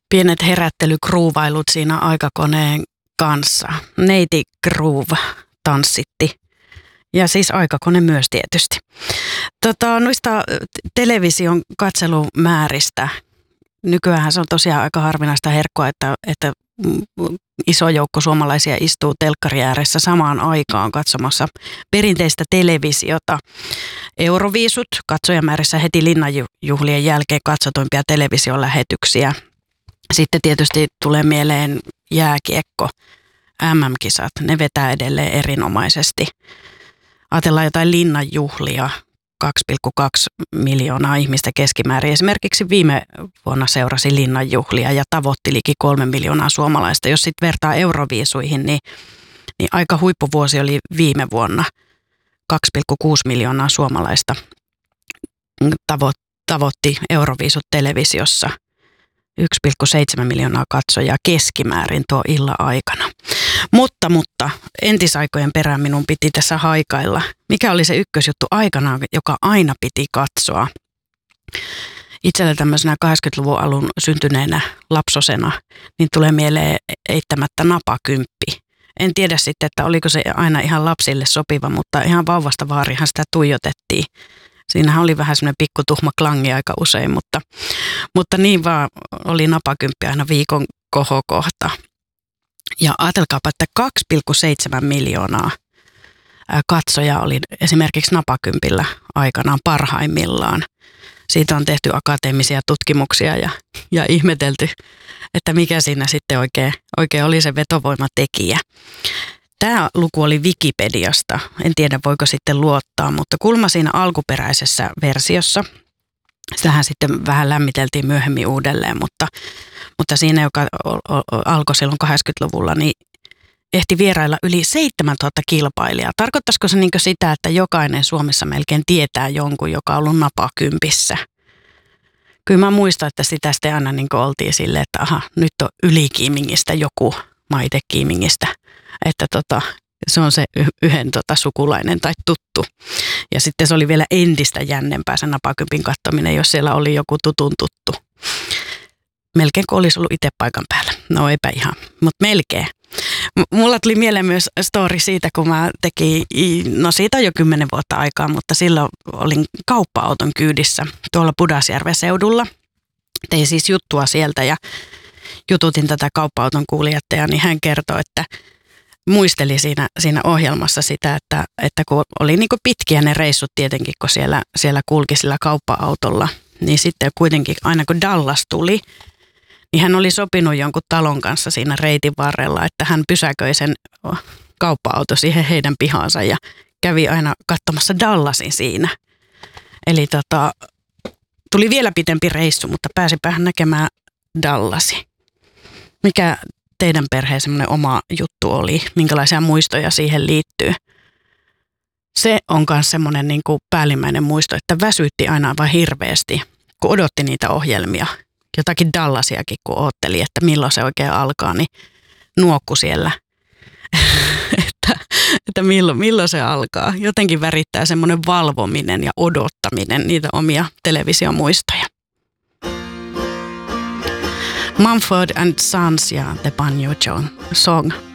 Pienet herättelykruuvailut siinä aikakoneen kanssa. Neiti Groove tanssitti. Ja siis aikakone myös tietysti. Noista television katselumääristä. Nykyään se on tosiaan aika harvinaista herkkua, että iso joukko suomalaisia istuu telkkari ääressä samaan aikaan katsomassa perinteistä televisiota. Euroviisut katsojamäärissä heti linnanjuhlien jälkeen katsotuimpia televisiolähetyksiä. Sitten tietysti tulee mieleen jääkiekko, MM-kisat, ne vetää edelleen erinomaisesti. Ajatellaan jotain linnanjuhlia, 2,2 miljoonaa ihmistä keskimäärin. Esimerkiksi viime vuonna seurasi linnanjuhlia ja tavoitti liki 3 miljoonaa suomalaista. Jos sitten vertaa Euroviisuihin, niin aika huippuvuosi oli viime vuonna. 2,6 miljoonaa suomalaista tavoitti Euroviisut televisiossa. 1,7 miljoonaa katsojaa keskimäärin tuo illan aikana. Mutta entisaikojen perään minun piti tässä haikailla. Mikä oli se ykkösjuttu aikanaan, joka aina piti katsoa? Itsellä tämmöisenä 80-luvun alun syntyneenä lapsosena, niin tulee mieleen eittämättä napakymppi. En tiedä sitten, että oliko se aina ihan lapsille sopiva, mutta ihan vauvasta vaarihan sitä tuijotettiin. Siinähän oli vähän semmoinen pikkutuhma klangi aika usein, mutta niin vaan oli napakymppi aina viikon kohokohta. Ja ajatelkaapa, että 2,7 miljoonaa katsojaa oli esimerkiksi napakympillä aikanaan parhaimmillaan. Siitä on tehty akateemisia tutkimuksia ja ihmetelty, että mikä siinä sitten oikein oli se vetovoimatekijä. Tämä luku oli Wikipediasta. En tiedä, voiko sitten luottaa, mutta kuulemma siinä alkuperäisessä versiossa, sitähän sitten vähän lämmiteltiin myöhemmin uudelleen, mutta siinä, joka alkoi silloin 80-luvulla, niin ehti vierailla yli 7000 kilpailijaa. Tarkoittaisiko se sitä, että jokainen Suomessa melkein tietää jonkun, joka on ollut napakympissä? Kyllä mä muistan, että sitä sitten aina oltiin silleen, että aha, nyt on Ylikiimingistä joku, Maite-Kiimingistä. Että se on se yhden sukulainen tai tuttu. Ja sitten se oli vielä entistä jännempää se napakympin katsominen, jos siellä oli joku tutun tuttu. Melkein kuin olisi ollut itse paikan päällä. No eipä ihan, mutta melkein. Mulla tuli mieleen myös story siitä, kun mä tekin, no siitä on jo 10 vuotta aikaa, mutta silloin olin kauppa-auton kyydissä tuolla Pudasjärven seudulla. Tein siis juttua sieltä ja jututin tätä kauppa-auton kuljettajaa, niin hän kertoi, että muisteli siinä ohjelmassa sitä, että kun oli pitkiä ne reissut tietenkin, kun siellä kulki sillä kauppa-autolla, niin sitten kuitenkin aina kun Dallas tuli, niin hän oli sopinut jonkun talon kanssa siinä reitin varrella, että hän pysäköi sen kauppa-auto siihen heidän pihaansa ja kävi aina katsomassa Dallasin siinä. Eli tuli vielä pitempi reissu, mutta pääsipä hän näkemään Dallasin. Mikä teidän perheen semmoinen oma juttu oli? Minkälaisia muistoja siihen liittyy? Se on myös semmoinen päällimmäinen muisto, että väsytti aina aivan hirveästi, kun odotti niitä ohjelmia. Jotakin Dallasiakin, kun ootteli, että milloin se oikein alkaa, niin nuokku siellä, että milloin se alkaa. Jotenkin värittää semmoinen valvominen ja odottaminen niitä omia televisiomuistoja. Mumford and Sons ja The Banjo Joe Song.